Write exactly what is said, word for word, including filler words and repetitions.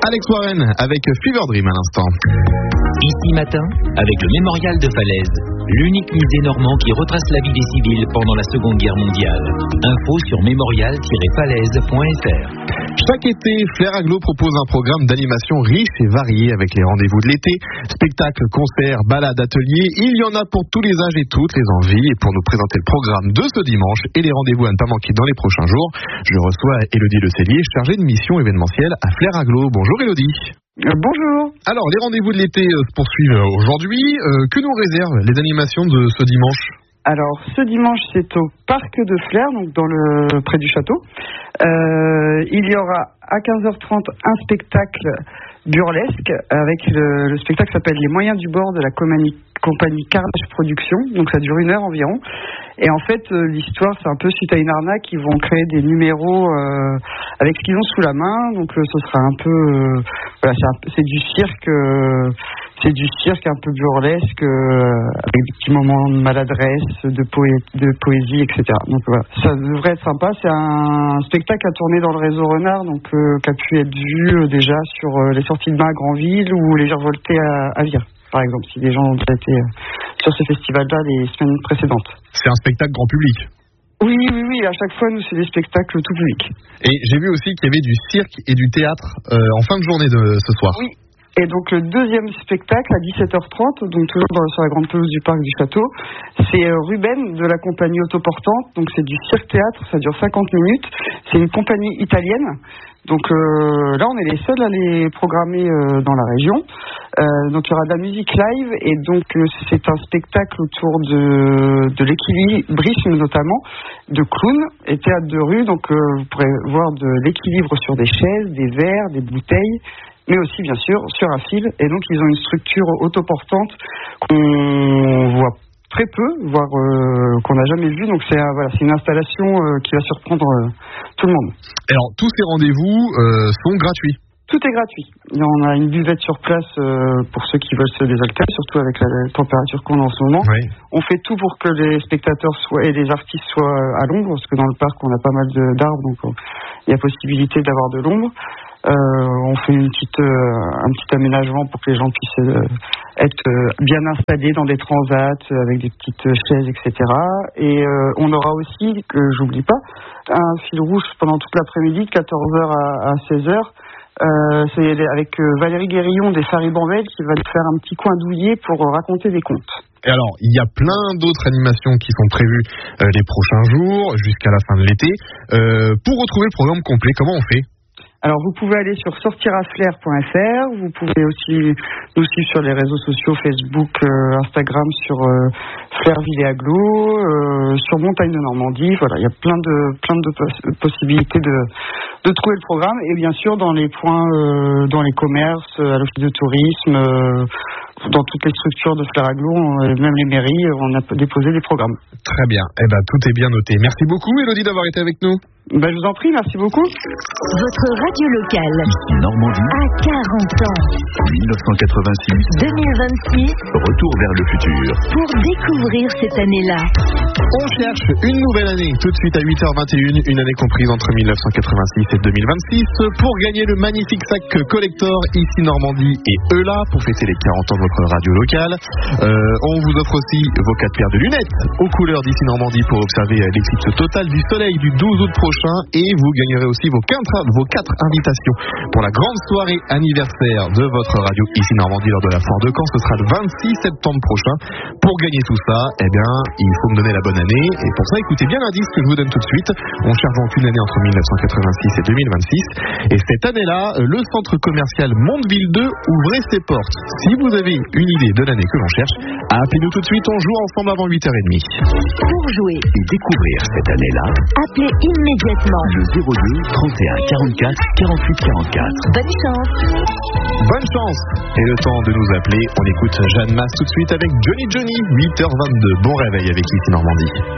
Alex Warren avec Fever Dream à l'instant. Ici matin, avec le Mémorial de Falaise, l'unique musée normand qui retrace la vie des civils pendant la Seconde Guerre mondiale. Info sur mémorial tiret falaise point f r. Chaque été, Flair Aglo propose un programme d'animation riche et varié avec les rendez-vous de l'été. Spectacles, concerts, balades, ateliers, il y en a pour tous les âges et toutes les envies. Et pour nous présenter le programme de ce dimanche et les rendez-vous à ne pas manquer dans les prochains jours, je reçois Élodie Le Cellier, chargée de mission événementielle à Flair Aglo. Bonjour Élodie. Euh, bonjour. Alors, les rendez-vous de l'été euh, se poursuivent aujourd'hui. Euh, que nous réservent les animations de ce dimanche ? Alors, ce dimanche, c'est au parc de Flair, donc dans le près du château. Euh, il y aura à quinze heures trente un spectacle burlesque avec le, le spectacle s'appelle Les Moyens du bord de la compagnie, compagnie Carnage Production. Donc, ça dure une heure environ. Et en fait, euh, l'histoire, c'est un peu suite à une arnaque. Ils vont créer des numéros euh, avec ce qu'ils ont sous la main. Donc, euh, ce sera un peu, euh, voilà, c'est, un, c'est du cirque, euh, c'est du cirque un peu burlesque, euh, avec des petits moments de maladresse, de, poé- de poésie, et cetera. Donc voilà, ça devrait être sympa. C'est un spectacle à tourner dans le réseau Renard, donc euh, qui a pu être vu euh, déjà sur euh, les sorties de bain à Granville ou les Revoltés à, à Vire, par exemple, si des gens ont déjà été euh, sur ce festival-là les semaines précédentes. C'est un spectacle grand public. Oui, oui, oui, à chaque fois, nous, c'est des spectacles tout public. Et j'ai vu aussi qu'il y avait du cirque et du théâtre euh, en fin de journée de ce soir. Oui. Et donc le deuxième spectacle à dix-sept heures trente, donc toujours dans, sur la grande pelouse du parc du château, c'est euh, Ruben de la compagnie Autoportante, donc c'est du cirque-théâtre, ça dure cinquante minutes, c'est une compagnie italienne, donc euh, là on est les seuls à les programmer euh, dans la région, euh, donc il y aura de la musique live et donc euh, c'est un spectacle autour de, de l'équilibrisme notamment, de clown et théâtre de rue, donc euh, vous pourrez voir de l'équilibre sur des chaises, des verres, des bouteilles, mais aussi bien sûr sur un fil, et donc ils ont une structure autoportante qu'on voit très peu, voire euh, qu'on n'a jamais vue, donc c'est, euh, voilà, c'est une installation euh, qui va surprendre euh, tout le monde. Alors tous ces rendez-vous euh, sont gratuits. Tout est gratuit. On a une buvette sur place euh, pour ceux qui veulent se désaltérer, surtout avec la température qu'on a en ce moment. Oui. On fait tout pour que les spectateurs soient, et les artistes soient à l'ombre, parce que dans le parc on a pas mal de, d'arbres, donc il y a possibilité d'avoir de l'ombre. Euh, on fait une petite, euh, un petit aménagement pour que les gens puissent euh, être euh, bien installés dans des transats euh, avec des petites chaises, et cetera. Et euh, on aura aussi, que j'oublie pas, un fil rouge pendant toute l'après-midi, de quatorze heures à, à seize heures. Euh, c'est avec euh, Valérie Guérillon des Faribambelles qui va nous faire un petit coin douillet pour euh, raconter des contes. Et alors, il y a plein d'autres animations qui sont prévues euh, les prochains jours, jusqu'à la fin de l'été. Euh, pour retrouver le programme complet, comment on fait ? Alors vous pouvez aller sur sortiraflair point f r, vous pouvez aussi nous suivre sur les réseaux sociaux, Facebook, euh, Instagram, sur euh, Flairville et Aglo, euh, sur Montagne de Normandie, voilà, il y a plein de plein de poss- possibilités de de trouver le programme, et bien sûr dans les points, euh, dans les commerces, à l'office de tourisme, euh, dans toutes les structures de Flair Aglo, euh, même les mairies, on a déposé des programmes. Très bien, eh ben tout est bien noté. Merci beaucoup Élodie d'avoir été avec nous. Ben, je vous en prie, merci beaucoup. Votre radio locale. Ici Normandie. À quarante ans. dix-neuf cent quatre-vingt-six. deux mille vingt-six. Retour vers le futur. Pour découvrir cette année-là. On cherche une nouvelle année, tout de suite à huit heures vingt et une, une année comprise entre mille neuf cent quatre-vingt-six et deux mille vingt-six, pour gagner le magnifique sac collector Ici Normandie et Eula, pour fêter les quarante ans de votre radio locale. Euh, on vous offre aussi vos quatre paires de lunettes aux couleurs d'Ici Normandie pour observer l'éclipse totale du soleil du douze août prochain. Et vous gagnerez aussi vos quatre, vos quatre invitations pour la grande soirée anniversaire de votre radio Ici Normandie lors de la foire de Caen. Ce sera le vingt-six septembre prochain. Pour gagner tout ça, eh bien, il faut me donner la bonne année. Et pour ça, écoutez bien l'indice que je vous donne tout de suite. On cherche donc une année entre mille neuf cent quatre-vingt-six et deux mille vingt-six. Et cette année-là, le centre commercial Mondeville deux ouvrait ses portes. Si vous avez une idée de l'année que l'on cherche, appelez-nous tout de suite. On joue ensemble avant huit heures trente. Pour jouer et découvrir cette année-là, appelez immédiatement le zéro deux trente et un quarante-quatre quarante-huit quarante-quatre. Bonne chance. Bonne chance. Et le temps de nous appeler, on écoute Jeanne Masse tout de suite avec Johnny Johnny, huit heures vingt-deux. Bon réveil avec Ici Normandie.